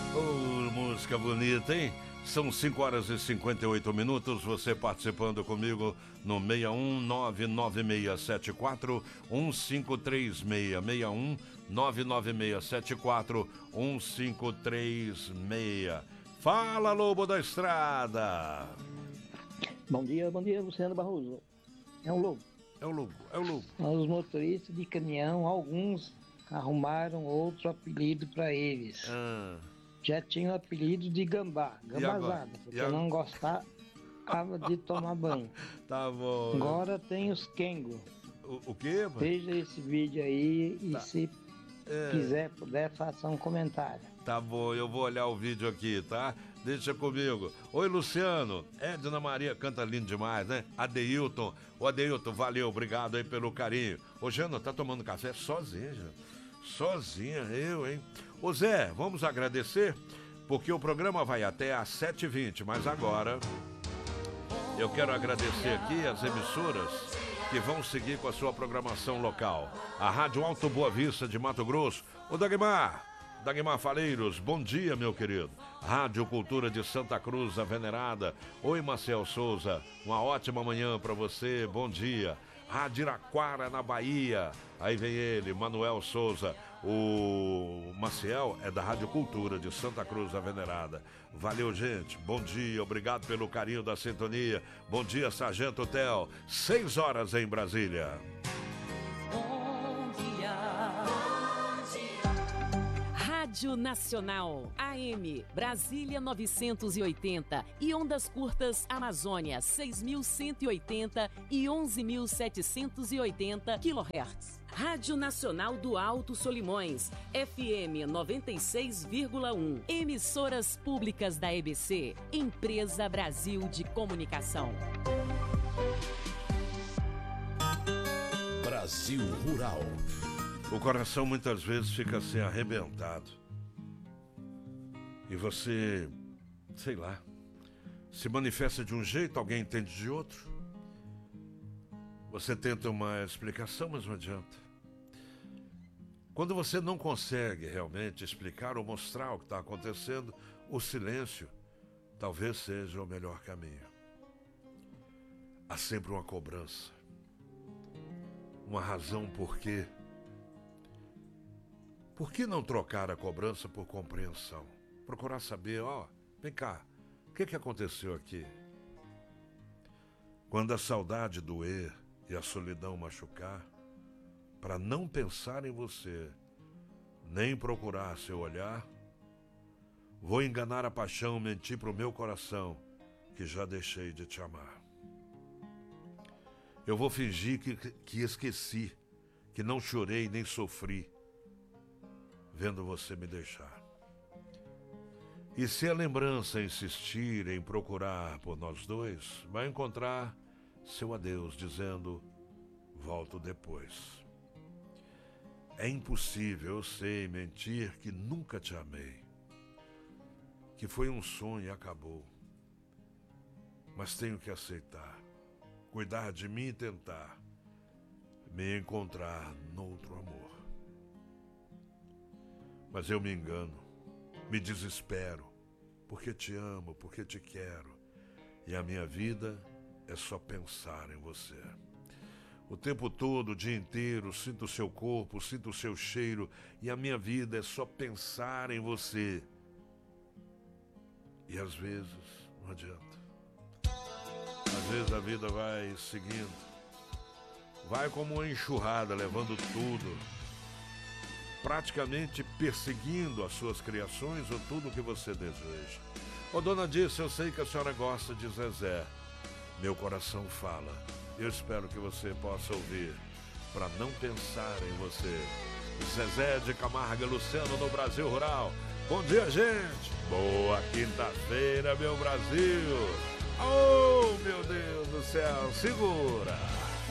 Oh, música bonita, hein? São 5 horas e 58 minutos. Você participando comigo no 61996741536. 61996741536. Fala, Lobo da Estrada. Bom dia, Luciano Barroso. É o Lobo. É o Lobo. Os motoristas de caminhão, alguns arrumaram outro apelido para eles. Já tinha o apelido de gambazada, porque eu não gostava de tomar banho. Tá bom. Agora tem os Kengo. O quê, mano? Veja esse vídeo aí e se puder, faça um comentário. Tá bom, eu vou olhar o vídeo aqui, tá? Deixa comigo. Oi, Luciano. Edna Maria canta lindo demais, né? Adeilton. Ô, Adeilton, valeu, obrigado aí pelo carinho. Ô, Jana, tá tomando café sozinha, Jana? Sozinha, eu, hein? Ô, Zé, vamos agradecer? Porque o programa vai até às 7h20, mas agora eu quero agradecer aqui as emissoras que vão seguir com a sua programação local. A Rádio Alto Boa Vista de Mato Grosso. Ô, Dagmar Faleiros, bom dia, meu querido. Rádio Cultura de Santa Cruz, a Venerada. Oi, Marcel Souza, uma ótima manhã para você, bom dia. Rádio Iraquara, na Bahia. Aí vem ele, Manuel Souza. O Maciel é da Rádio Cultura de Santa Cruz, a Venerada. Valeu, gente. Bom dia, obrigado pelo carinho da sintonia. Bom dia, Sargento Tel. 6 horas em Brasília. Bom dia. Rádio Nacional, AM, Brasília 980 e ondas curtas Amazônia 6.180 e 11.780 kHz. Rádio Nacional do Alto Solimões, FM 96,1. Emissoras públicas da EBC, Empresa Brasil de Comunicação. Brasil Rural. O coração muitas vezes fica assim arrebentado. E você, sei lá, se manifesta de um jeito, alguém entende de outro. Você tenta uma explicação, mas não adianta. Quando você não consegue realmente explicar ou mostrar o que está acontecendo, o silêncio talvez seja o melhor caminho. Há sempre uma cobrança, uma razão por quê. Por que não trocar a cobrança por compreensão? Procurar saber, vem cá, o que aconteceu aqui? Quando a saudade doer e a solidão machucar, para não pensar em você, nem procurar seu olhar, vou enganar a paixão, mentir pro meu coração, que já deixei de te amar. Eu vou fingir que esqueci, que não chorei nem sofri, vendo você me deixar. E se a lembrança insistir em procurar por nós dois, vai encontrar seu adeus dizendo, volto depois. É impossível, eu sei, mentir que nunca te amei, que foi um sonho e acabou. Mas tenho que aceitar, cuidar de mim e tentar me encontrar noutro amor. Mas eu me engano, me desespero, porque te amo, porque te quero, e a minha vida é só pensar em você. O tempo todo, o dia inteiro, sinto o seu corpo, sinto o seu cheiro, e a minha vida é só pensar em você. E às vezes, não adianta. Às vezes a vida vai seguindo, vai como uma enxurrada, levando tudo, praticamente perseguindo as suas criações ou tudo o que você deseja. Ô, dona Disse, eu sei que a senhora gosta de Zezé. Meu coração fala. Eu espero que você possa ouvir, para não pensar em você. Zezé de Camargo e Luciano no Brasil Rural. Bom dia, gente. Boa quinta-feira, meu Brasil. Oh, meu Deus do céu, segura.